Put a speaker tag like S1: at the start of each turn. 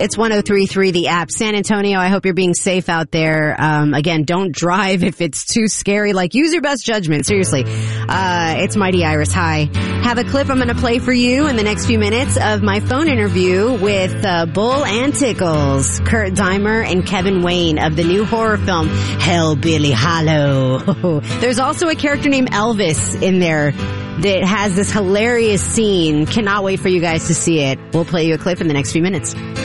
S1: It's 103.3 the app. San Antonio, I hope you're being safe out there. Again, don't drive if it's too scary. Like, use your best judgment. Seriously. It's Mighty Iris. Hi. Have a clip I'm going to play for you in the next few minutes of my phone interview with Bull and Tickles, Kurt Dimer and Kevin Wayne of the new horror film Hellbilly Hollow. There's also a character named Elvis in there that has this hilarious scene. Cannot wait for you guys to see it. We'll play you a clip in the next few minutes.